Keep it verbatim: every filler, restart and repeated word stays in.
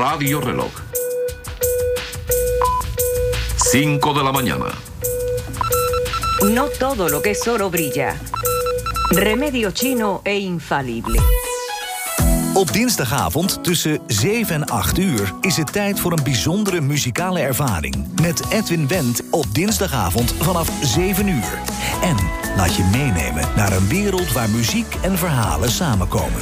radioreloj. Cinco de la mañana. No todo lo que es oro brilla. Remedio chino e infalible. Op dinsdagavond tussen zeven en acht uur is het tijd voor een bijzondere muzikale ervaring. Met Edwin Wendt op dinsdagavond vanaf zeven uur. En laat je meenemen naar een wereld waar muziek en verhalen samenkomen.